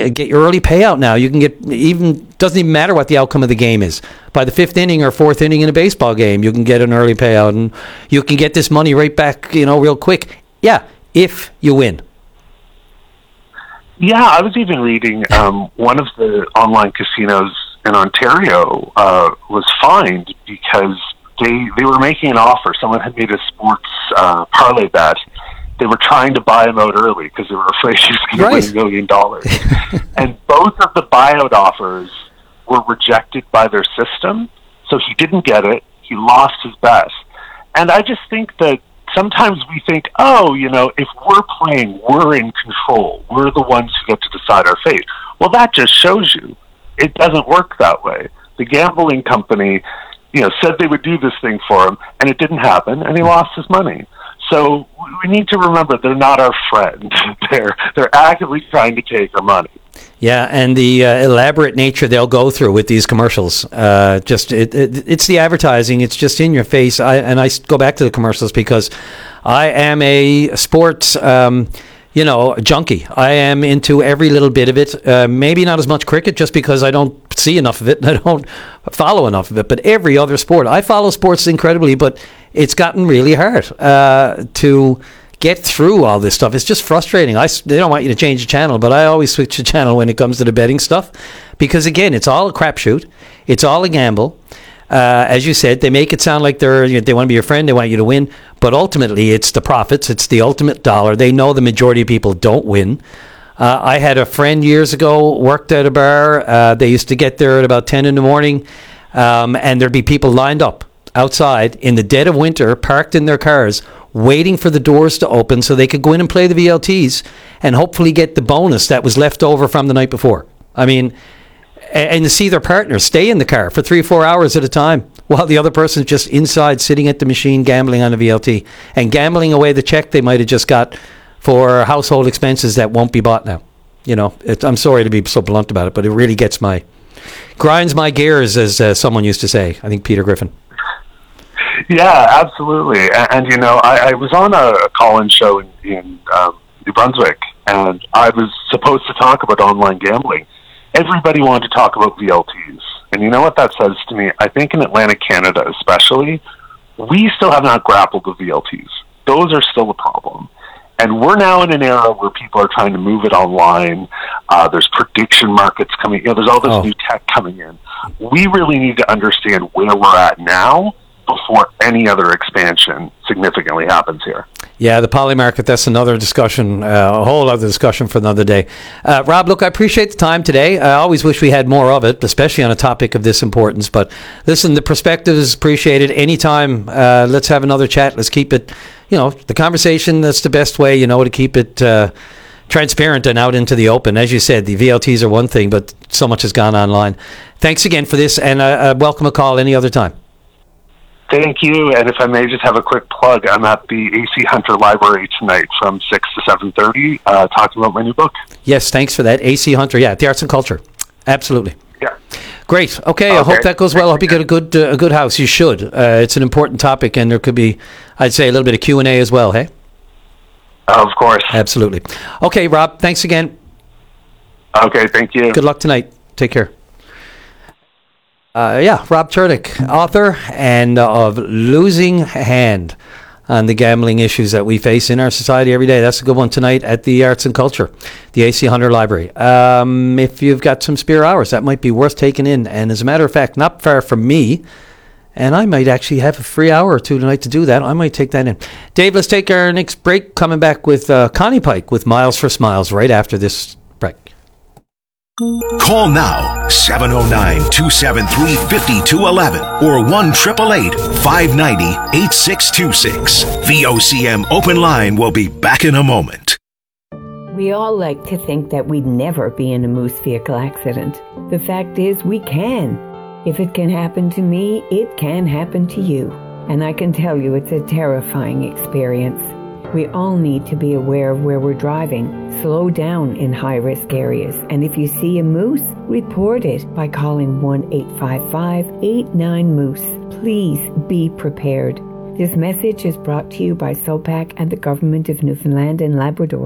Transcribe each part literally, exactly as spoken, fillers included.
get, get your early payout now. You can get even, doesn't even matter what the outcome of the game is. By the fifth inning or fourth inning in a baseball game, you can get an early payout, and you can get this money right back, you know, real quick. Yeah, if you win. Yeah, I was even reading um, one of the online casinos in Ontario uh, was fined because they they were making an offer. Someone had made a sports uh, parlay bet. They were trying to buy him out early because they were afraid he was going right. to win a million dollars. And both of the buyout offers were rejected by their system, so he didn't get it. He lost his bet. And I just think that sometimes we think, oh, you know, if we're playing, we're in control. We're the ones who get to decide our fate. Well, that just shows you it doesn't work that way. The gambling company, you know, said they would do this thing for him, and it didn't happen, and he lost his money. So we need to remember they're not our friend. they're they're actively trying to take our money. Yeah, and the uh, elaborate nature they'll go through with these commercials. Uh, just it, it, it's the advertising. It's just in your face. I, and I go back to the commercials because I am a sports, um, you know, junkie. I am into every little bit of it. Uh, maybe not as much cricket, just because I don't see enough of it and I don't follow enough of it. But every other sport, I follow sports incredibly. But it's gotten really hard uh, to get through all this stuff. It's just frustrating. I, they don't want you to change the channel, but I always switch the channel when it comes to the betting stuff because, again, it's all a crapshoot. It's all a gamble. Uh, as you said, they make it sound like they're they want to be your friend. They want you to win. But ultimately, it's the profits. It's the ultimate dollar. They know the majority of people don't win. Uh, I had a friend years ago, worked at a bar. Uh, they used to get there at about ten in the morning, um, and there'd be people lined up outside in the dead of winter, parked in their cars, waiting for the doors to open so they could go in and play the V L Ts and hopefully get the bonus that was left over from the night before. I mean, and to see their partner stay in the car for three or four hours at a time while the other person's just inside sitting at the machine gambling on the V L T and gambling away the check they might have just got for household expenses that won't be bought now. You know, it, I'm sorry to be so blunt about it, but it really gets my, grinds my gears, as uh, someone used to say. I think Peter Griffin. Yeah, absolutely. And, and you know, I, I was on a, a call-in show in, in um, New Brunswick, and I was supposed to talk about online gambling. Everybody wanted to talk about V L Ts. And you know what that says to me? I think in Atlantic Canada especially, we still have not grappled with V L Ts. Those are still a problem. And we're now in an era where people are trying to move it online. Uh, there's prediction markets coming. You know, there's all this oh. new tech coming in. We really need to understand where we're at now before any other expansion significantly happens here. Yeah, the poly market, that's another discussion, uh, a whole other discussion for another day. Uh, Rob, look, I appreciate the time today. I always wish we had more of it, especially on a topic of this importance. But listen, the perspective is appreciated. Anytime, uh, let's have another chat. Let's keep it, you know, the conversation, that's the best way, you know, to keep it uh, transparent and out into the open. As you said, the V L Ts are one thing, but so much has gone online. Thanks again for this, and uh, uh, welcome a call any other time. Thank you, and if I may just have a quick plug, I'm at the A C Hunter Library tonight from six to seven thirty, uh, talking about my new book. Yes, thanks for that. A C Hunter, yeah, the arts and culture. Absolutely. Yeah. Great. Okay, okay. I hope that goes well. I hope you get a good uh, a good house. You should. Uh, it's an important topic, and there could be, I'd say, a little bit of Q and A as well, hey? Of course. Absolutely. Okay, Rob, thanks again. Okay, thank you. Good luck tonight. Take care. Uh, yeah, Rob Chernick, author and uh, of Losing Hand on the gambling issues that we face in our society every day. That's a good one tonight at the Arts and Culture, the A C Hunter Library. Um, if you've got some spare hours, that might be worth taking in. And as a matter of fact, not far from me, and I might actually have a free hour or two tonight to do that. I might take that in. Dave, let's take our next break. Coming back with uh, Connie Pike with Miles for Smiles right after this break. Call now, seven oh nine, two seven three, five two one one or one eight eight eight, five nine zero, eight six two six. V O C M Open Line will be back in a moment. We all like to think that we'd never be in a moose vehicle accident. The fact is, we can. If it can happen to me, it can happen to you. And I can tell you it's a terrifying experience. We all need to be aware of where we're driving. Slow down in high-risk areas. And if you see a moose, report it by calling one eight five five, eight nine, moose. Please be prepared. This message is brought to you by SOPAC and the Government of Newfoundland and Labrador.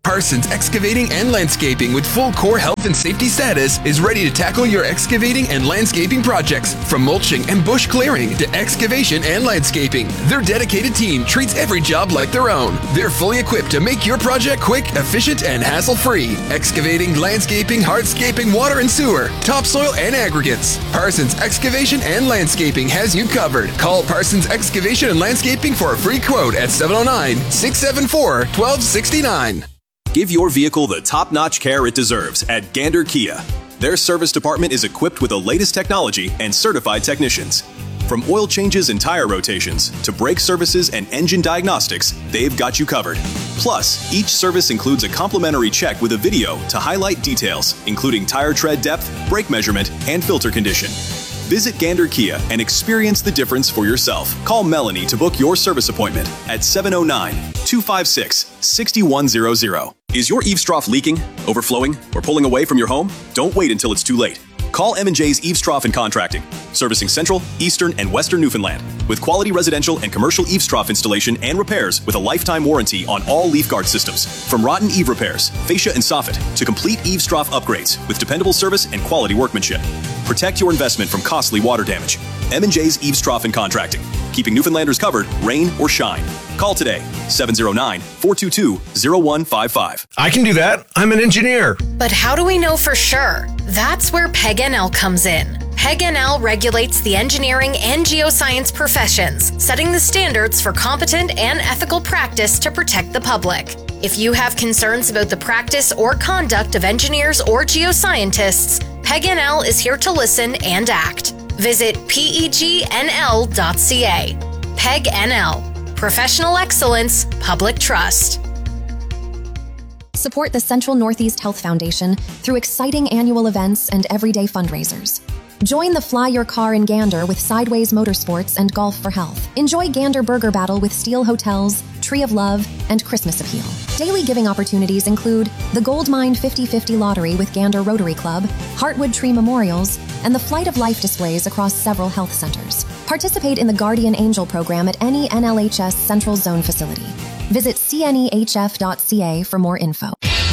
Parsons Excavating and Landscaping, with full core health and safety status, is ready to tackle your excavating and landscaping projects. From mulching and bush clearing to excavation and landscaping, their dedicated team treats every job like their own. They're fully equipped to make your project quick, efficient, and hassle-free. Excavating, landscaping, hardscaping, water and sewer, topsoil, and aggregates. Parsons Excavation and Landscaping has you covered. Call Parsons Excavation and Landscaping for a free quote at seven oh nine, six seven four, one two six nine. Give your vehicle the top-notch care it deserves at Gander Kia. Their service department is equipped with the latest technology and certified technicians. From oil changes and tire rotations to brake services and engine diagnostics, they've got you covered. Plus, each service includes a complimentary check with a video to highlight details, including tire tread depth, brake measurement, and filter condition. Visit Gander Kia and experience the difference for yourself. Call Melanie to book your service appointment at seven oh nine, two five six, six one zero zero. Is your eaves trough leaking, overflowing, or pulling away from your home? Don't wait until it's too late. Call M and J's Eaves Trough and Contracting, servicing Central, Eastern, and Western Newfoundland, with quality residential and commercial eaves trough installation and repairs with a lifetime warranty on all leaf guard systems. From rotten eave repairs, fascia and soffit, to complete eaves trough upgrades with dependable service and quality workmanship. Protect your investment from costly water damage. M and J's Eaves Trough and Contracting, keeping Newfoundlanders covered, rain or shine. Call today, seven oh nine, four two two, oh one five five. I can do that. I'm an engineer. But how do we know for sure? That's where P E G N L comes in. P E G N L regulates the engineering and geoscience professions, setting the standards for competent and ethical practice to protect the public. If you have concerns about the practice or conduct of engineers or geoscientists, P E G N L is here to listen and act. Visit P E G N L dot C A. P E G N L. Professional excellence, public trust. Support the Central Northeast Health Foundation through exciting annual events and everyday fundraisers. Join the Fly Your Car in Gander with Sideways Motorsports and Golf for Health. Enjoy Gander Burger Battle with Steel Hotels, Tree of Love, and Christmas Appeal. Daily giving opportunities include the Gold Mine fifty fifty Lottery with Gander Rotary Club, Heartwood Tree Memorials, and the Flight of Life displays across several health centers. Participate in the Guardian Angel program at any N L H S Central Zone facility. Visit C N E H F dot C A for more info.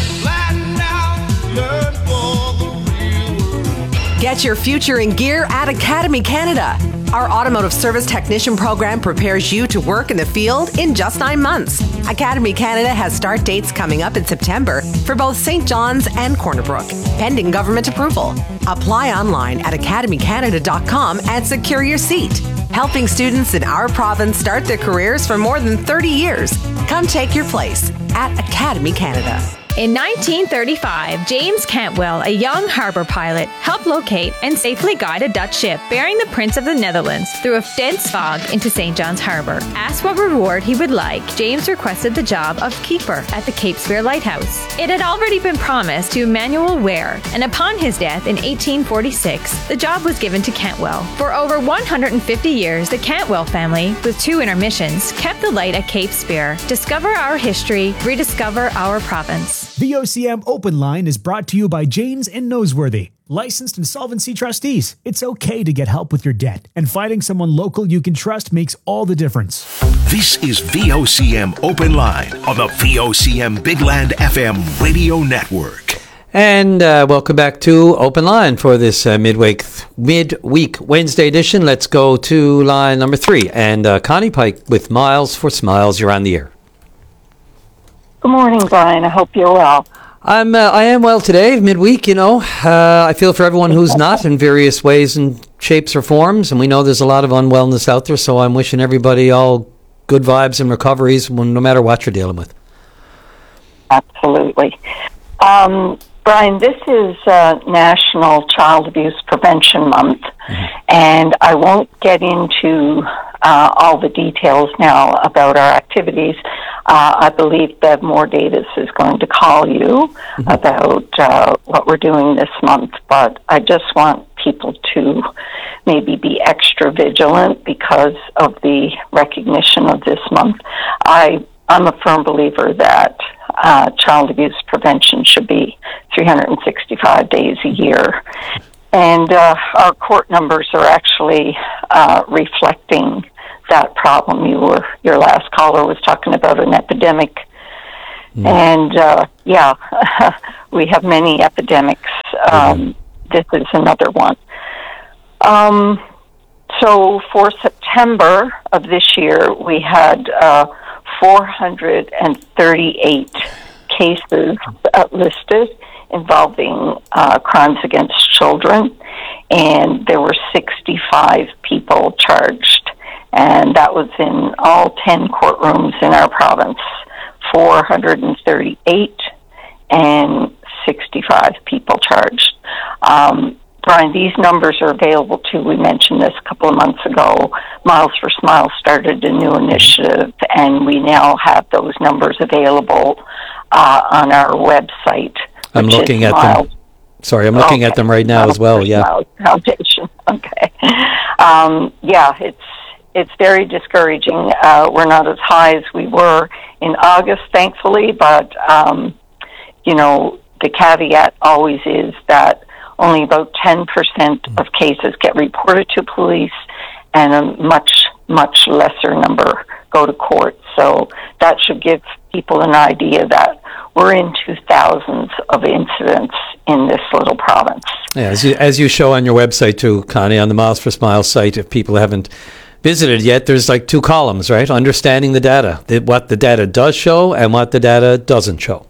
Get your future in gear at Academy Canada. Our automotive service technician program prepares you to work in the field in just nine months. Academy Canada has start dates coming up in September for both Saint John's and Corner Brook, pending government approval. Apply online at academy canada dot com and secure your seat. Helping students in our province start their careers for more than thirty years. Come take your place at Academy Canada. In nineteen thirty-five, James Cantwell, a young harbor pilot, helped locate and safely guide a Dutch ship bearing the Prince of the Netherlands through a dense fog into Saint John's Harbor. Asked what reward he would like, James requested the job of keeper at the Cape Spear Lighthouse. It had already been promised to Emmanuel Ware, and upon his death in eighteen forty-six, the job was given to Cantwell. For over one hundred fifty years, the Cantwell family, with two intermissions, kept the light at Cape Spear. Discover our history, rediscover our province. The O C M Open Line is brought to you by Janes and Noseworthy, licensed insolvency trustees. It's okay to get help with your debt, and finding someone local you can trust makes all the difference. This is V O C M Open Line on the V O C M Big Land F M radio network. And uh, welcome back to Open Line for this uh, midweek midweek Wednesday edition. Let's go to line number three. And uh, Connie Pike with Miles for Smiles. You're on the air. Good morning, Brian. I hope you're well. I'm. Uh, I am well today, midweek, you know. Uh, I feel for everyone who's not in various ways and shapes or forms, and we know there's a lot of unwellness out there, so I'm wishing everybody all good vibes and recoveries no matter what you're dealing with. Absolutely. Um, Brian, this is uh, National Child Abuse Prevention Month, mm-hmm. and I won't get into uh, all the details now about our activities. Uh, I believe Bev Moore Davis is going to call you mm-hmm. about uh, what we're doing this month, but I just want people to maybe be extra vigilant because of the recognition of this month. I, I'm a firm believer that uh, child abuse prevention should be three hundred sixty-five days a year. And uh, our court numbers are actually uh, reflecting that problem. You were, your last caller was talking about an epidemic Mm. And, uh, yeah, we have many epidemics. Um, mm. This is another one. Um, so for September of this year, we had uh, four hundred thirty-eight cases uh, listed involving uh, crimes against children, and there were sixty-five people charged, and that was in all ten courtrooms in our province. four hundred thirty-eight and sixty-five people charged. Um, Brian, these numbers are available too. We mentioned this a couple of months ago. Miles for Smiles started a new initiative, and we now have those numbers available uh, on our website. I'm looking at them. Sorry, I'm looking okay. at them right now Miles as well. for Yeah. Smiles Foundation. Okay. Um, yeah, it's it's very discouraging. Uh, we're not as high as we were in August, thankfully, but um, you know, the caveat always is that only about ten percent of cases get reported to police, and a much, much lesser number go to court. So that should give people an idea that we're into thousands of incidents in this little province. Yeah, as you, as you show on your website too, Connie, on the Miles for Smiles site, if people haven't visited yet, there's like two columns, right? Understanding the data, the, what the data does show and what the data doesn't show.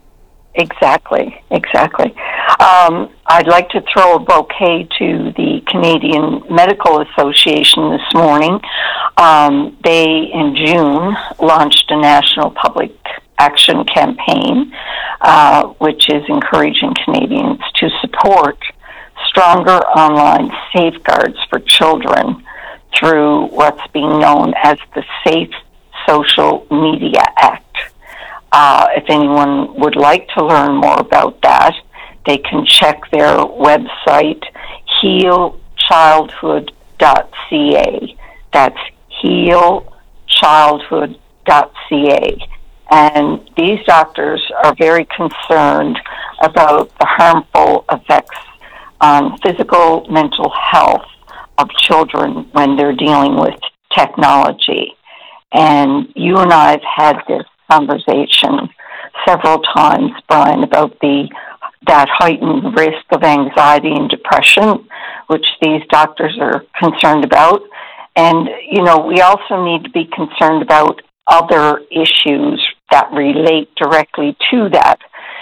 Exactly, exactly. Um, I'd like to throw a bouquet to the Canadian Medical Association this morning. Um, they, in June, launched a national public action campaign, uh, which is encouraging Canadians to support stronger online safeguards for children through what's being known as the Safe Social Media Act. Uh, if anyone would like to learn more about that, they can check their website, heal childhood dot c a. That's heal childhood dot c a. And these doctors are very concerned about the harmful effects on physical, mental health of children when they're dealing with technology. And you and I have had this conversation several times, Brian, about the that heightened risk of anxiety and depression, which these doctors are concerned about. And, you know, we also need to be concerned about other issues that relate directly to that.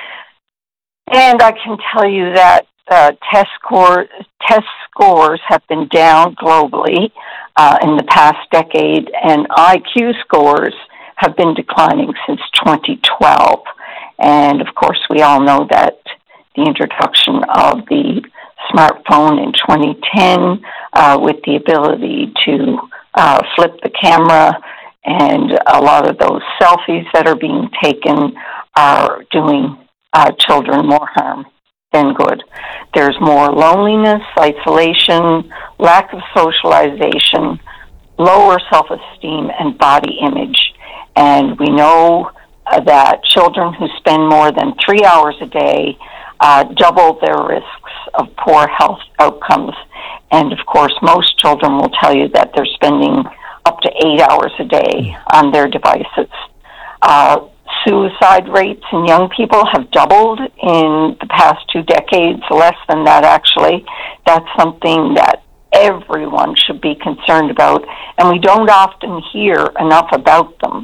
And I can tell you that uh, test score, test scores have been down globally uh, in the past decade, and I Q scores have been declining since twenty twelve. And, of course, we all know that the introduction of the smartphone in twenty ten uh, with the ability to uh, flip the camera, and a lot of those selfies that are being taken are doing uh, children more harm than good. There's more loneliness, isolation, lack of socialization, lower self-esteem, and body image. And we know uh, that children who spend more than three hours a day uh, double their risks of poor health outcomes. And, of course, most children will tell you that they're spending up to eight hours a day on their devices. Uh, suicide rates in young people have doubled in the past two decades, less than that, actually. That's something that everyone should be concerned about, and we don't often hear enough about them.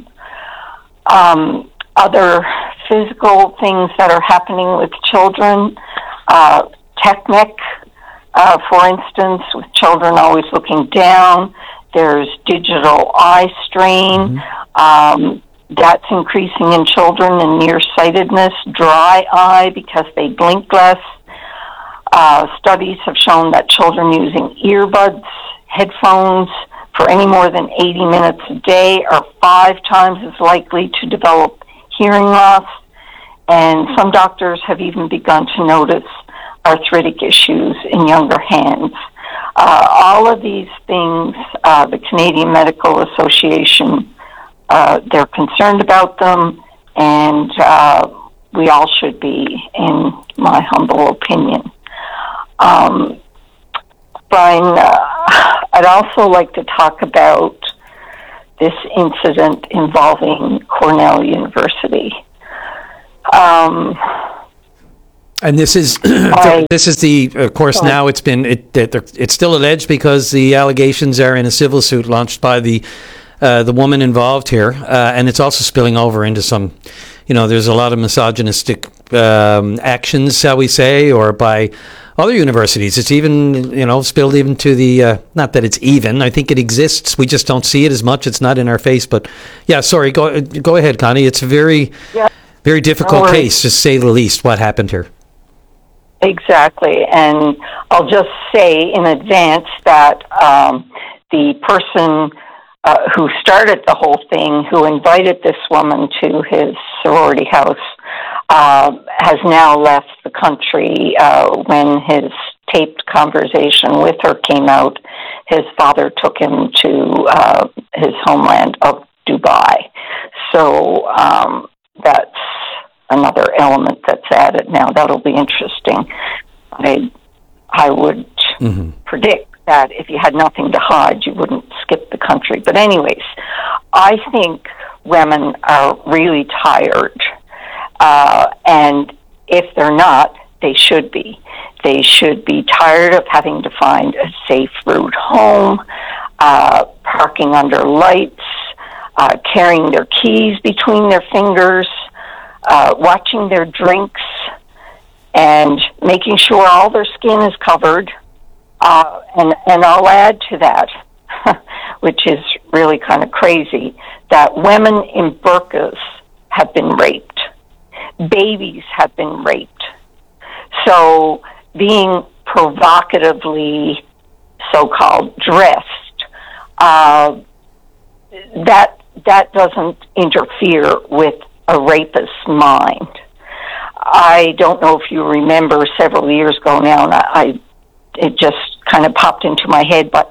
Um, other physical things that are happening with children, uh, technic, uh, for instance, with children always looking down. There's digital eye strain. Mm-hmm. Um, that's increasing in children, and nearsightedness, dry eye because they blink less. Uh, studies have shown that children using earbuds, headphones, for any more than eighty minutes a day are five times as likely to develop hearing loss. And some doctors have even begun to notice arthritic issues in younger hands. Uh, all of these things, uh, the Canadian Medical Association, uh, they're concerned about them, and uh, we all should be, in my humble opinion. Um, Brian, uh, I'd also like to talk about this incident involving Cornell University. Um, And this is I- this is the of course Sorry. now it's been it, it it's still alleged because the allegations are in a civil suit launched by the uh, the woman involved here, uh, and it's also spilling over into some, you know, there's a lot of misogynistic um, actions, shall we say, or by other universities. It's even, you know, spilled even to the uh, not that it's even. I think it exists. We just don't see it as much. It's not in our face. But yeah, sorry. Go go ahead, Connie. It's a very Yeah. very difficult No worries. case, to say the least. What happened here? Exactly, and I'll just say in advance that um, the person uh, who started the whole thing, who invited this woman to his sorority house, uh, has now left the country. Uh, when his taped conversation with her came out, his father took him to uh, his homeland of Dubai. So um, that's another element that's added now. That'll be interesting. I, I would Mm-hmm. predict that if you had nothing to hide, you wouldn't skip the country. But anyways, I think women are really tired. Uh, and if they're not, they should be. They should be tired of having to find a safe route home, uh, parking under lights, uh, carrying their keys between their fingers, uh, watching their drinks, and making sure all their skin is covered. Uh, and, and I'll add to that, which is really kind of crazy, that women in burqas have been raped. Babies have been raped. So being provocatively so-called dressed, uh, that that doesn't interfere with a rapist's mind. I don't know if you remember several years ago now, and I, I it just kind of popped into my head, but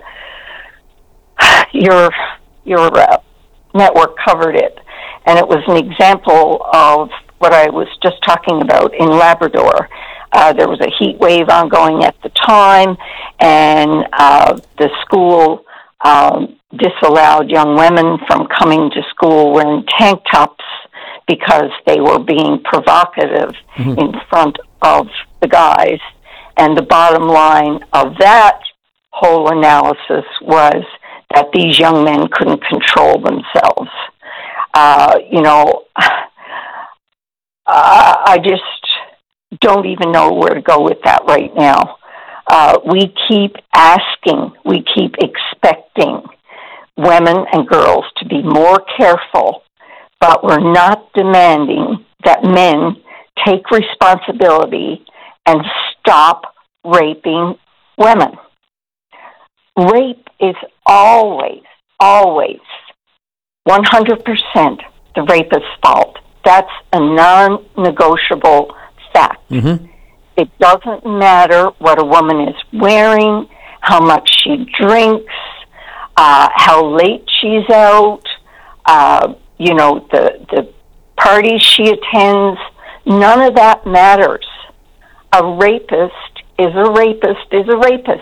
your your uh, network covered it, and it was an example of what I was just talking about in Labrador. Uh, there was a heat wave ongoing at the time, and uh, the school um, disallowed young women from coming to school wearing tank tops because they were being provocative mm-hmm. in front of the guys. And the bottom line of that whole analysis was that these young men couldn't control themselves. Uh, you know, I just don't even know where to go with that right now. Uh, we keep asking, we keep expecting women and girls to be more careful, but we're not demanding that men take responsibility and stop raping women. Rape is always, always one hundred percent the rapist's fault. That's a non-negotiable fact. Mm-hmm. It doesn't matter what a woman is wearing, how much she drinks, uh, how late she's out, uh, you know, the, the parties she attends. None of that matters. A rapist is a rapist is a rapist.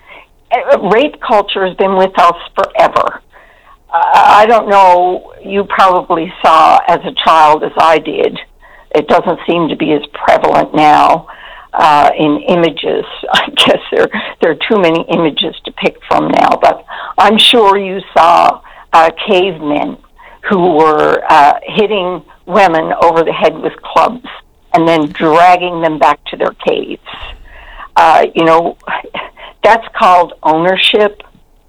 Rape culture has been with us forever. I don't know, you probably saw as a child as I did. It doesn't seem to be as prevalent now uh, in images. I guess there, there are too many images to pick from now, but I'm sure you saw uh, cavemen who were uh, hitting women over the head with clubs and then dragging them back to their caves. Uh, you know, that's called ownership,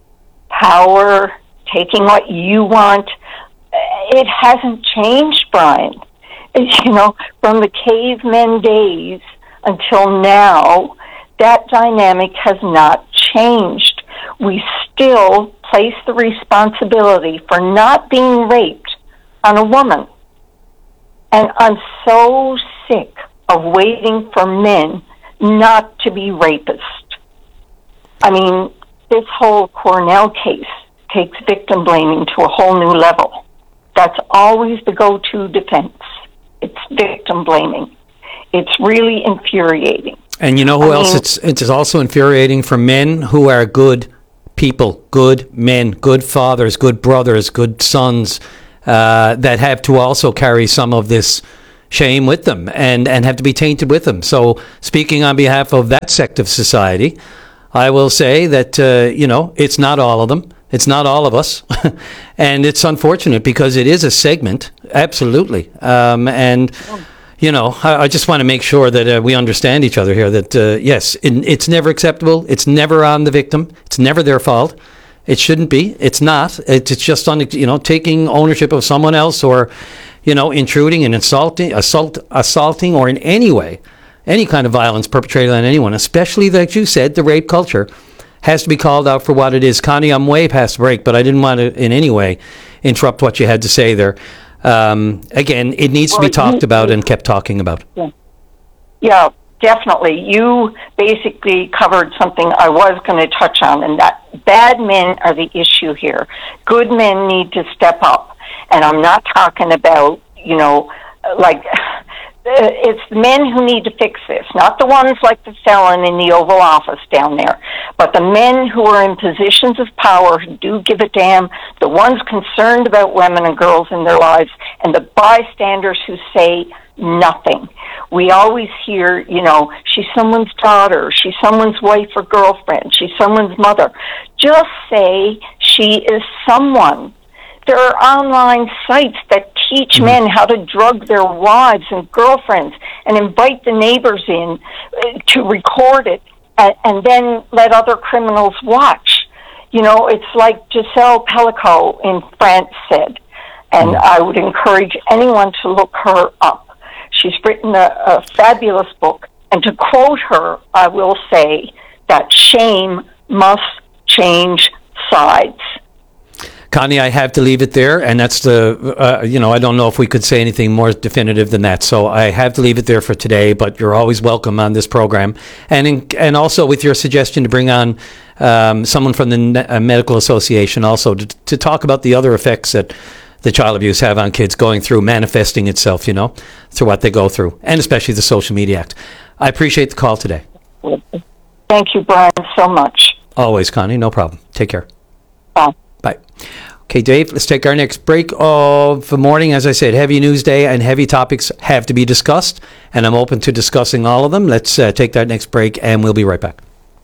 power, taking what you want. It hasn't changed, Brian. You know, from the cavemen days until now, that dynamic has not changed. We still place the responsibility for not being raped on a woman. And I'm so sick of waiting for men not to be rapists. I mean, this whole Cornell case takes victim blaming to a whole new level. That's always the go-to defense. It's victim blaming. It's really infuriating. And you know who I else mean, it's it's also infuriating for men who are good people, good men, good fathers, good brothers, good sons, uh, that have to also carry some of this shame with them and, and have to be tainted with them. So speaking on behalf of that sect of society, I will say that, uh, you know, it's not all of them. It's not all of us. And it's unfortunate because it is a segment. Absolutely. Um, and, you know, I, I just want to make sure that uh, we understand each other here, that, uh, yes, it, it's never acceptable. It's never on the victim. It's never their fault. It shouldn't be. It's not. It's, it's just on, you know, taking ownership of someone else, or, you know, intruding and insulting, assault, assaulting, or in any way, any kind of violence perpetrated on anyone, especially, like you said, the rape culture, has to be called out for what it is. Connie, I'm way past break, but I didn't want to in any way interrupt what you had to say there. Um, again, it needs well, to be talked you, about and kept talking about. Yeah. yeah, definitely. You basically covered something I was going to touch on, and that bad men are the issue here. Good men need to step up. And I'm not talking about, you know, like, it's the men who need to fix this, not the ones like the felon in the Oval Office down there, but the men who are in positions of power who do give a damn, the ones concerned about women and girls in their lives, and the bystanders who say nothing. We always hear, you know, she's someone's daughter, she's someone's wife or girlfriend, she's someone's mother. Just say she is someone. There are online sites that teach men how to drug their wives and girlfriends and invite the neighbors in to record it and, and then let other criminals watch. You know, it's like Giselle Pellicot in France said, and I would encourage anyone to look her up. She's written a, a fabulous book, and to quote her, I will say that shame must change sides. Connie, I have to leave it there, and that's the, uh, you know, I don't know if we could say anything more definitive than that, so I have to leave it there for today, but you're always welcome on this program. And in, and also with your suggestion to bring on um, someone from the uh, Medical Association also to, to talk about the other effects that the child abuse have on kids going through, manifesting itself, you know, through what they go through, and especially the Social Media Act. I appreciate the call today. Thank you, Brian, so much. Always, Connie, no problem. Take care. Bye. Bye. Okay, Dave, let's take our next break of the morning. As I said, heavy news day and heavy topics have to be discussed, and I'm open to discussing all of them. Let's uh, take that next break, and we'll be right back.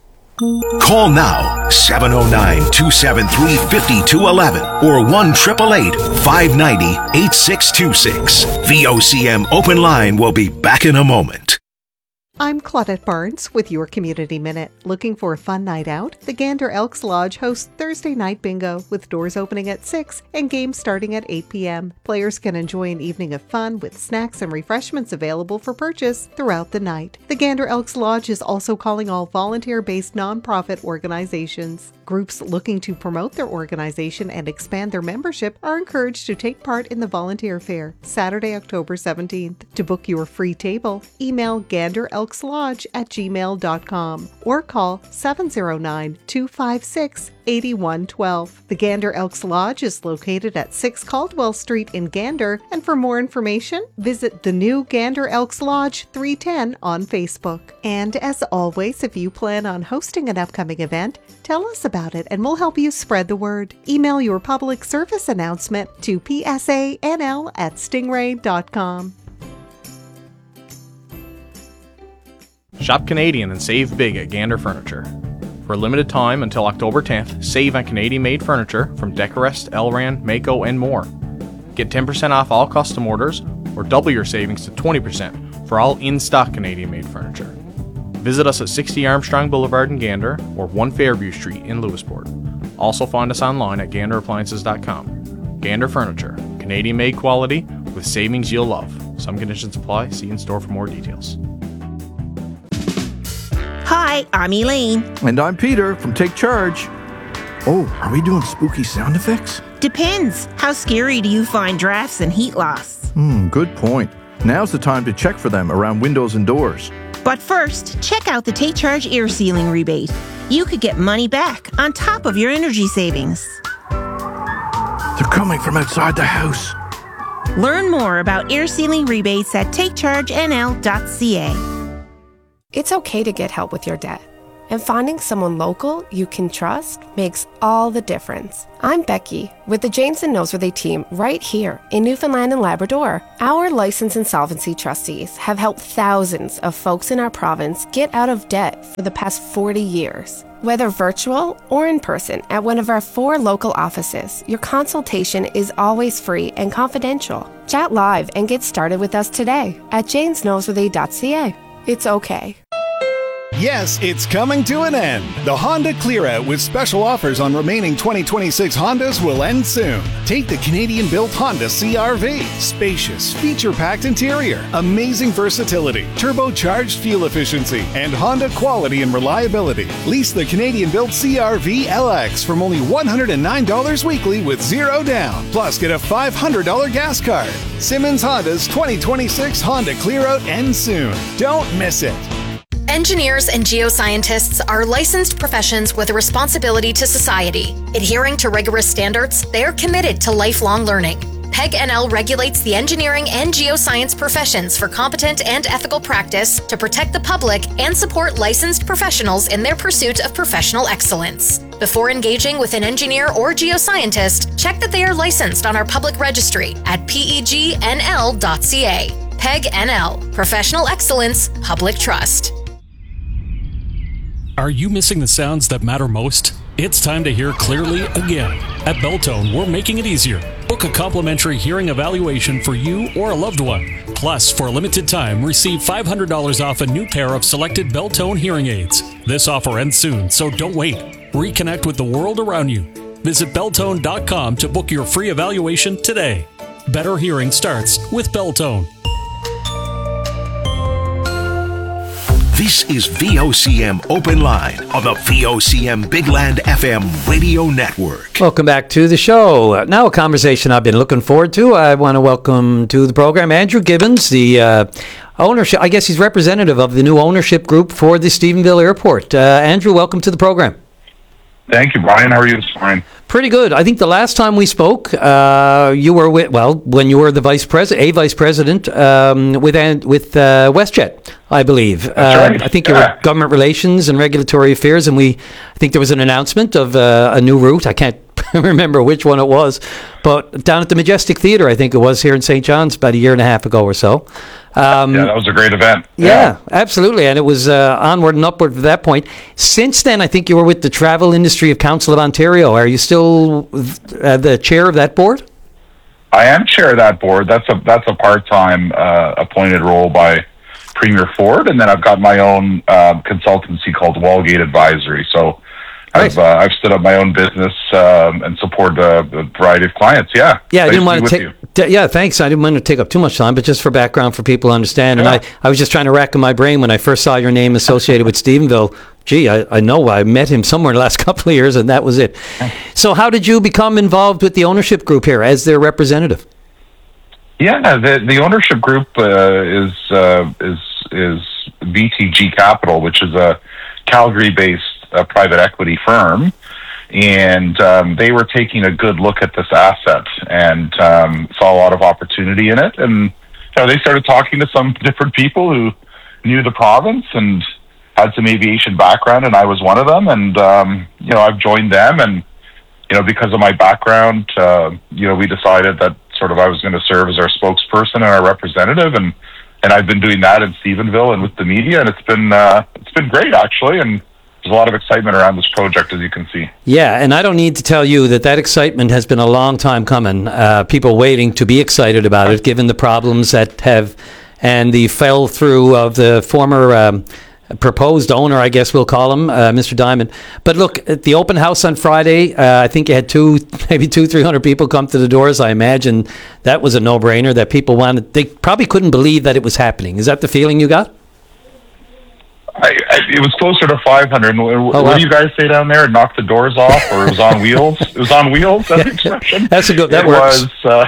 Call now, seven oh nine, two seven three, five two one one or one eight eight eight, five nine zero, eight six two six. V O C M Open Line will be back in a moment. I'm Claudette Barnes with your Community Minute. Looking for a fun night out? The Gander Elks Lodge hosts Thursday Night Bingo with doors opening at six and games starting at eight p.m. Players can enjoy an evening of fun with snacks and refreshments available for purchase throughout the night. The Gander Elks Lodge is also calling all volunteer-based nonprofit organizations. Groups looking to promote their organization and expand their membership are encouraged to take part in the volunteer fair, Saturday, October seventeenth. To book your free table, email gander elks lodge at gmail dot com or call seven oh nine, two five six, eight one one two. The Gander Elks Lodge is located at six Caldwell Street in Gander, and for more information, visit the new Gander Elks Lodge three ten on Facebook. And as always, if you plan on hosting an upcoming event, tell us about it and we'll help you spread the word. Email your public service announcement to p s a n l at stingray dot com. Shop Canadian and save big at Gander Furniture. For a limited time until October tenth, save on Canadian-made furniture from Decorest, Elran, Mako, and more. Get ten percent off all custom orders or double your savings to twenty percent for all in-stock Canadian-made furniture. Visit us at sixty Armstrong Boulevard in Gander or one Fairview Street in Lewisport. Also find us online at gander appliances dot com. Gander Furniture, Canadian-made quality with savings you'll love. Some conditions apply. See in store for more details. Hi, I'm Elaine. And I'm Peter from Take Charge. Oh, are we doing spooky sound effects? Depends. How scary do you find drafts and heat loss? Hmm, good point. Now's the time to check for them around windows and doors. But first, check out the Take Charge air sealing rebate. You could get money back on top of your energy savings. They're coming from outside the house. Learn more about air sealing rebates at take charge n l dot c a. It's okay to get help with your debt. And finding someone local you can trust makes all the difference. I'm Becky with the James and Noseworthy team right here in Newfoundland and Labrador. Our license insolvency trustees have helped thousands of folks in our province get out of debt for the past forty years. Whether virtual or in person at one of our four local offices, your consultation is always free and confidential. Chat live and get started with us today at james noseworthy dot c a. It's okay. Yes, it's coming to an end. The Honda Clear-Out with special offers on remaining twenty twenty-six Hondas will end soon. Take the Canadian-built Honda C R V. Spacious, feature-packed interior, amazing versatility, turbocharged fuel efficiency, and Honda quality and reliability. Lease the Canadian-built C R V L X from only one hundred nine dollars weekly with zero down. Plus, get a five hundred dollars gas card. Simmons Honda's twenty twenty-six Honda Clear-Out ends soon. Don't miss it. Engineers and geoscientists are licensed professions with a responsibility to society. Adhering to rigorous standards, they are committed to lifelong learning. P E G N L regulates the engineering and geoscience professions for competent and ethical practice to protect the public and support licensed professionals in their pursuit of professional excellence. Before engaging with an engineer or geoscientist, check that they are licensed on our public registry at P E G N L dot C A. P E G N L, Professional Excellence, Public Trust. Are you missing the sounds that matter most? It's time to hear clearly again. At Beltone, we're making it easier. Book a complimentary hearing evaluation for you or a loved one. Plus, for a limited time, receive five hundred dollars off a new pair of selected Beltone hearing aids. This offer ends soon, so don't wait. Reconnect with the world around you. Visit beltone dot com to book your free evaluation today. Better hearing starts with Beltone. This is V O C M Open Line on the V O C M Big Land F M radio network. Welcome back to the show. Now a conversation I've been looking forward to. I want to welcome to the program Andrew Gibbons, the uh, ownership, I guess he's representative of the new ownership group for the Stephenville Airport. Uh, Andrew, welcome to the program. Thank you, Brian. How are you this morning? Pretty good. I think the last time we spoke, uh, you were with, well, when you were the vice president, a vice president um, with with uh, WestJet, I believe. That's uh, right. I think you Yeah. were government relations and regulatory affairs, and we, I think there was an announcement of uh, a new route. I can't remember which one it was, but down at the Majestic Theatre, I think it was here in Saint John's about a year and a half ago or so. Um, yeah, that was a great event. Yeah, yeah, absolutely. And it was uh, onward and upward from that point. Since then, I think you were with the Travel Industry of Council of Ontario. Are you still uh, the chair of that board? I am chair of that board. That's a that's a part-time uh, appointed role by Premier Ford, and then I've got my own uh, consultancy called Wallgate Advisory. So I've uh, I've stood up my own business um, and support a, a variety of clients. Yeah, Yeah, I Nice didn't to want be to with take. t- Yeah, thanks. I didn't want to take up too much time, but just for background for people to understand. And I, I was just trying to rack in my brain when I first saw your name associated with Stephenville. Gee, I, I know I met him somewhere in the last couple of years, and that was it. So, how did you become involved with the ownership group here as their representative? Yeah, the the ownership group uh, is uh, is is V T G Capital, which is a Calgary-based uh, private equity firm, and um, they were taking a good look at this asset and um, saw a lot of opportunity in it. And you know, they started talking to some different people who knew the province and had some aviation background, and I was one of them. And um, you know, I've joined them, and you know, because of my background, uh, you know, we decided that sort of I was going to serve as our spokesperson and our representative, and and I've been doing that in Stephenville and with the media, and it's been uh, it's been great actually, and there's a lot of excitement around this project, as you can see. Yeah, and I don't need to tell you that that excitement has been a long time coming. Uh, people waiting to be excited about it, given the problems that have and the fell through of the former um, proposed owner, I guess we'll call him, uh, Mister Diamond. But look, at the open house on Friday, uh, I think you had two, maybe two, three hundred people come to the doors. I imagine that was a no-brainer. That people wanted, they probably couldn't believe that it was happening. Is that the feeling you got? I, I, it was closer to five hundred. What, Oh, what wow. do you guys say down there? It knocked the doors off, or it was on wheels? It was on wheels. That's the expression. That's a good. That it works. was. Uh,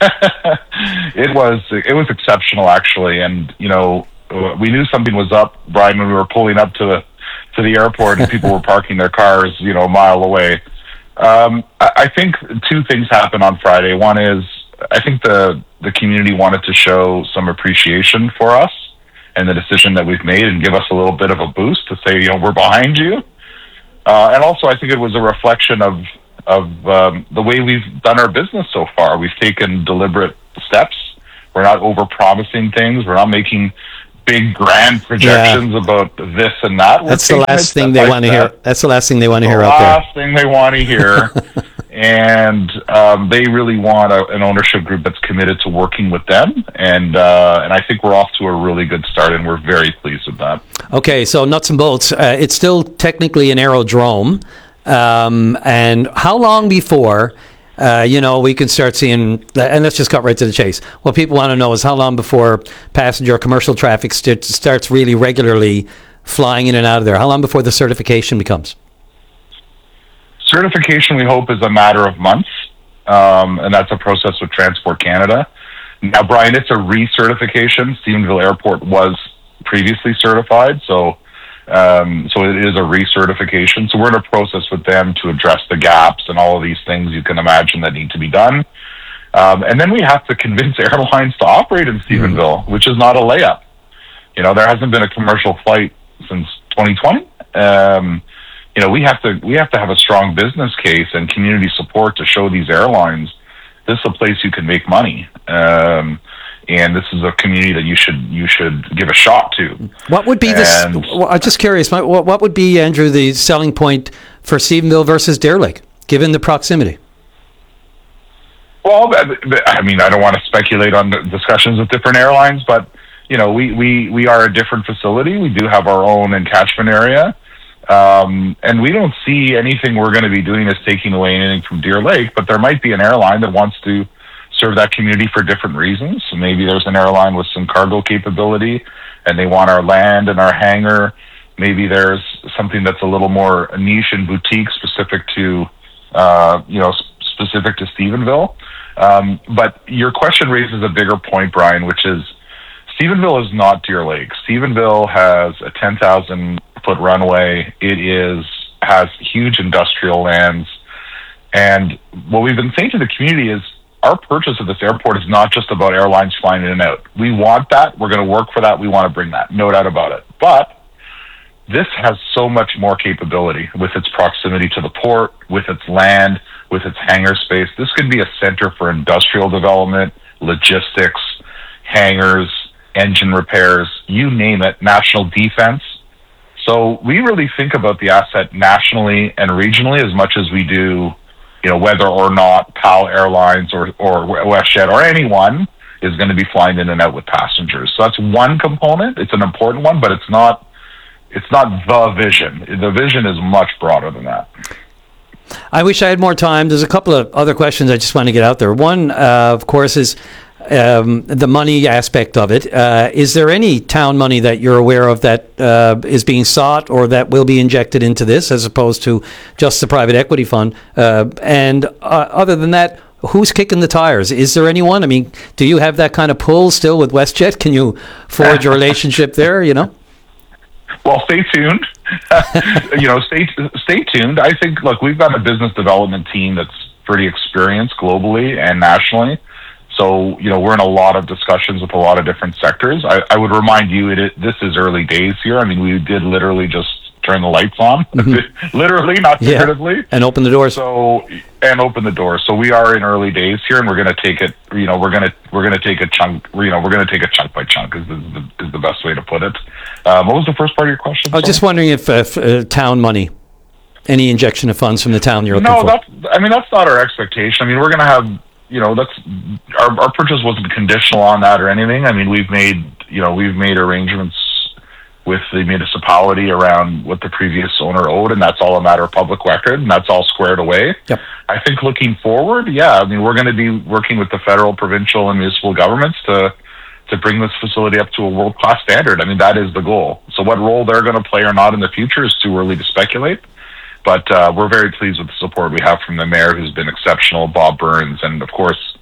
it was. It was exceptional, actually, and you know, we knew something was up, Brian, when we were pulling up to the to the airport, and people were parking their cars, you know, a mile away. Um, I, I think two things happened on Friday. One is, I think the the community wanted to show some appreciation for us and the decision that we've made and give us a little bit of a boost to say, you know, we're behind you. Uh, and also, I think it was a reflection of of um, the way we've done our business so far. We've taken deliberate steps. We're not over-promising things. We're not making big, grand projections yeah. about this and that. We're That's the last thing they want to hear. That's the last thing they want to hear out there. The last thing they want to hear. And um, they really want a, an ownership group that's committed to working with them. And uh, and I think we're off to a really good start, and we're very pleased with that. Okay, so nuts and bolts. Uh, it's still technically an aerodrome. Um, and how long before, uh, you know, we can start seeing, and let's just cut right to the chase. What people want to know is how long before passenger commercial traffic st- starts really regularly flying in and out of there? How long before the certification becomes? Certification, we hope, is a matter of months, um, and that's a process with Transport Canada. Now, Brian, it's a recertification. Stephenville Airport was previously certified, so um, so it is a recertification. So we're in a process with them to address the gaps and all of these things you can imagine that need to be done. Um, and then we have to convince airlines to operate in Stephenville, mm-hmm. which is not a layup. You know, there hasn't been a commercial flight since twenty twenty. Um, You know, we have to we have to have a strong business case and community support to show these airlines this is a place you can make money, um, and this is a community that you should you should give a shot to. What would be this? Well, I'm just curious. What what would be, Andrew, the selling point for Stephenville versus Deer Lake, given the proximity? Well, I mean, I don't want to speculate on the discussions with different airlines, but you know, we we we are a different facility. We do have our own encatchment area. Um, and we don't see anything we're going to be doing as taking away anything from Deer Lake, but there might be an airline that wants to serve that community for different reasons. So maybe there's an airline with some cargo capability and they want our land and our hangar. Maybe there's something that's a little more niche and boutique specific to, uh, you know, specific to Stephenville. Um, but your question raises a bigger point, Brian, which is Stephenville is not Deer Lake. Stephenville has a ten thousand foot runway. It is has huge industrial lands. And what we've been saying to the community is our purchase of this airport is not just about airlines flying in and out. We want that. We're going to work for that. We want to bring that. No doubt about it. But this has so much more capability with its proximity to the port, with its land, with its hangar space. This could be a center for industrial development, logistics, hangars, engine repairs, you name it, national defense. So we really think about the asset nationally and regionally as much as we do, you know, whether or not PAL Airlines or, or WestJet or anyone is going to be flying in and out with passengers. So that's one component. It's an important one, but it's not, it's not the vision. The vision is much broader than that. I wish I had more time. There's a couple of other questions I just want to get out there. One, uh, of course, is um, the money aspect of it. Uh, is there any town money that you're aware of that uh, is being sought or that will be injected into this as opposed to just the private equity fund? Uh, and uh, other than that, who's kicking the tires? Is there anyone? I mean, do you have that kind of pull still with WestJet? Can you forge a relationship there, you know? Well, stay tuned. you know, stay stay tuned. I think, look, we've got a business development team that's pretty experienced globally and nationally. So, you know, we're in a lot of discussions with a lot of different sectors. I, I would remind you, it, it, this is early days here. I mean, we did literally just turn the lights on, mm-hmm. literally, not figuratively, yeah. and open the doors. So, and open the doors. So we are in early days here, and we're going to take it. You know, we're going to we're going to take a chunk. You know, we're going to take a chunk by chunk. Is the is the best way to put it. Um, what was the first part of your question? I was just wondering if, uh, if uh, town money, any injection of funds from the town you're looking no, for. No, that's. I mean, that's not our expectation. I mean, we're going to have. You know, that's our our purchase wasn't conditional on that or anything. I mean, we've made you know we've made arrangements with the municipality around what the previous owner owed, and that's all a matter of public record, and that's all squared away. Yep. I think looking forward, yeah, I mean, we're going to be working with the federal, provincial, and municipal governments to to bring this facility up to a world class standard. I mean, that is the goal. So, what role they're going to play or not in the future is too early to speculate. But uh, we're very pleased with the support we have from the mayor, who's been exceptional, Bob Burns, and of course,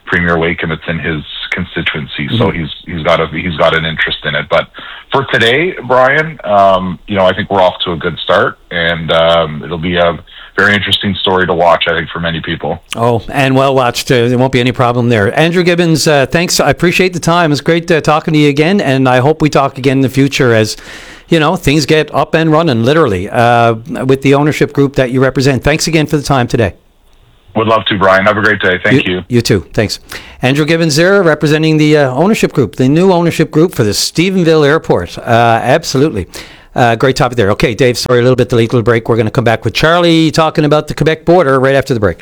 Premier Wakeham. It's in his constituency, Mm-hmm. so he's he's got a he's got an interest in it. But for today, Brian, um, you know, I think we're off to a good start, and um, it'll be a very interesting story to watch, I think, for many people. Oh, and well watched. Uh, there won't be any problem there. Andrew Gibbons, uh, thanks. I appreciate the time. It's great uh, talking to you again, and I hope we talk again in the future as, you know, things get up and running, literally, uh, with the ownership group that you represent. Thanks again for the time today. Would love to, Brian. Have a great day. Thank you. You, you too. Thanks. Andrew Gibbons there, representing the uh, ownership group, the new ownership group for the Stephenville Airport. Uh, absolutely. Uh, great topic there. Okay, Dave, sorry, a little bit delayed, little break. We're going to come back with Charlie talking about the Quebec border right after the break.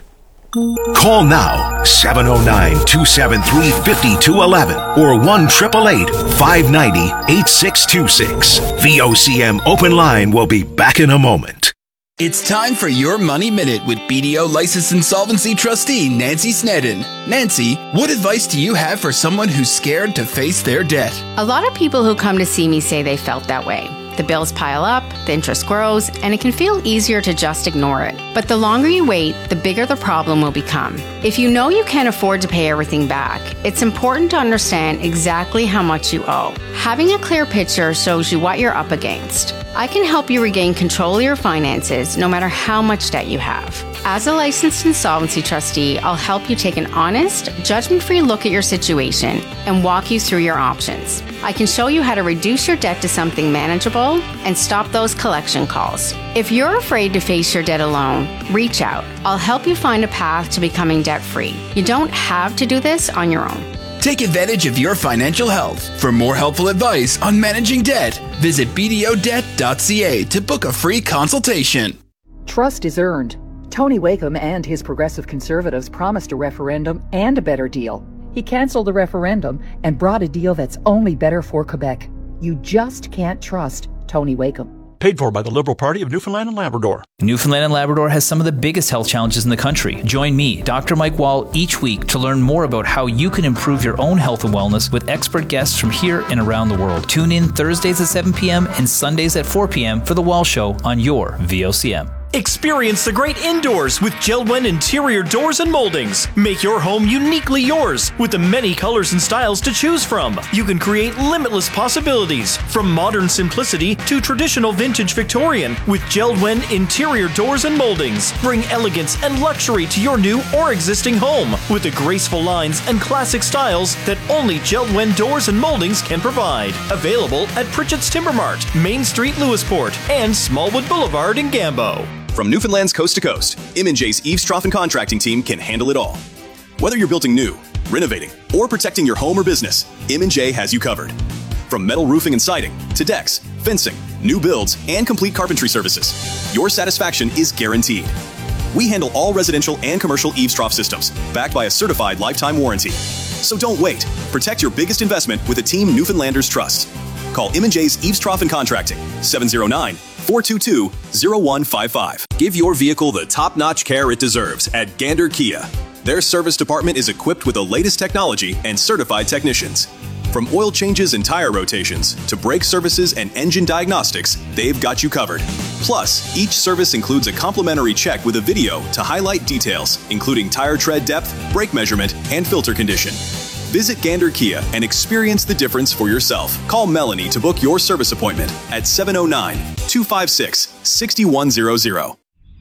Call now, seven oh nine, two seven three, five two one one or one eight eight eight, five nine zero, eight six two six. V O C M Open Line will be back in a moment. It's time for your Money Minute with B D O licensed insolvency trustee Nancy Snedden. Nancy, what advice do you have for someone who's scared to face their debt? A lot of people who come to see me say they felt that way. The bills pile up, the interest grows, and it can feel easier to just ignore it. But the longer you wait, the bigger the problem will become. If you know you can't afford to pay everything back, it's important to understand exactly how much you owe. Having a clear picture shows you what you're up against. I can help you regain control of your finances no matter how much debt you have. As a licensed insolvency trustee, I'll help you take an honest, judgment-free look at your situation and walk you through your options. I can show you how to reduce your debt to something manageable and stop those collection calls. If you're afraid to face your debt alone, reach out. I'll help you find a path to becoming debt-free. You don't have to do this on your own. Take advantage of your financial health. For more helpful advice on managing debt, visit b d o debt dot c a to book a free consultation. Trust is earned. Tony Wakeham and his Progressive Conservatives promised a referendum and a better deal. He canceled the referendum and brought a deal that's only better for Quebec. You just can't trust Tony Wakeham. Paid for by the Liberal Party of Newfoundland and Labrador. Newfoundland and Labrador has some of the biggest health challenges in the country. Join me, Doctor Mike Wall, each week to learn more about how you can improve your own health and wellness with expert guests from here and around the world. Tune in Thursdays at seven p.m. and Sundays at four p.m. for The Wall Show on your V O C M. Experience the great indoors with Jeld-Wen interior doors and moldings. Make your home uniquely yours with the many colors and styles to choose from. You can create limitless possibilities from modern simplicity to traditional vintage Victorian with Jeld-Wen interior doors and moldings. Bring elegance and luxury to your new or existing home with the graceful lines and classic styles that only Jeld-Wen doors and moldings can provide. Available at Pritchett's Timber Mart, Main Street, Lewisport, and Smallwood Boulevard in Gambo. From Newfoundland's coast to coast, M and J's Eaves Trough and Contracting team can handle it all. Whether you're building new, renovating, or protecting your home or business, M and J has you covered. From metal roofing and siding to decks, fencing, new builds, and complete carpentry services, your satisfaction is guaranteed. We handle all residential and commercial Eaves Trough systems, backed by a certified lifetime warranty. So don't wait. Protect your biggest investment with a team Newfoundlanders trust. Call M and J's Eaves Trough and Contracting, seven oh nine, four two two, oh one five five. Give your vehicle the top-notch care it deserves at Gander Kia. Their service department is equipped with the latest technology and certified technicians. From oil changes and tire rotations to brake services and engine diagnostics, they've got you covered. Plus, each service includes a complimentary check with a video to highlight details, including tire tread depth, brake measurement, and filter condition. Visit Gander Kia and experience the difference for yourself. Call Melanie to book your service appointment at seven oh nine, two five six, six one zero zero.